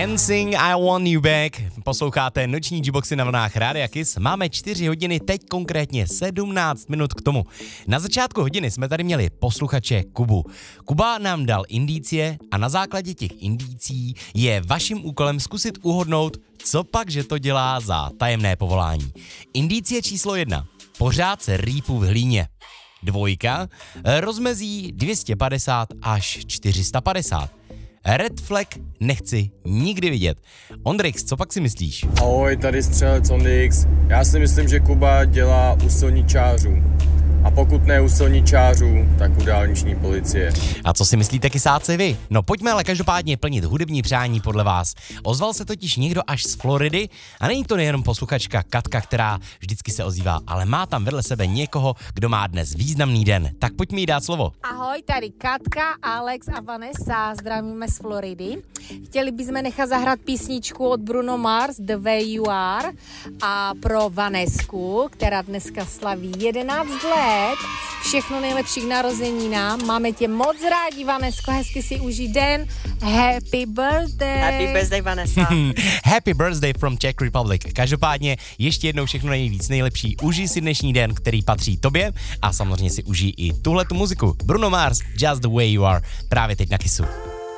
Dancing I Want You Back. Posloucháte noční G-boxy na vlnách Rádia Kiss. Máme 4 hodiny, teď konkrétně 17 minut k tomu. Na začátku hodiny jsme tady měli posluchače Kubu. Kuba nám dal indicie a na základě těch indicí je vaším úkolem zkusit uhodnout, co pak, že to dělá za tajemné povolání. Indicie číslo 1. Pořád se rýpu v hlíně. 2. Rozmezí 250 až 450. Red flag nechci nikdy vidět. Ondrix, co pak si myslíš? Ahoj, tady střelec Ondrix. Já si myslím, že Kuba dělá u silničářů. A pokud ne u silničářů, tak u dálniční policie. A co si myslíte, kysáci, vy? No pojďme ale každopádně plnit hudební přání podle vás. Ozval se totiž někdo až z Floridy a není to nejenom posluchačka Katka, která vždycky se ozývá, ale má tam vedle sebe někoho, kdo má dnes významný den. Tak pojďme jí dát slovo. Ahoj, tady Katka, Alex a Vanessa, zdravíme z Floridy. Chtěli bychom nechat zahrát písničku od Bruno Mars, The Way You Are, a pro Vanesku, která dneska slaví 11 let. Všechno nejlepší k narozeninám. Máme tě moc rádi, Vanesko, hezky si užij den. Happy birthday. Happy birthday, Vanessa. Happy birthday from Czech Republic. Každopádně ještě jednou všechno nejvíc nejlepší. Užij si dnešní den, který patří tobě a samozřejmě si užij i tuhletu muziku. Bruno Mars, Just the Way You Are, právě teď na Kissu.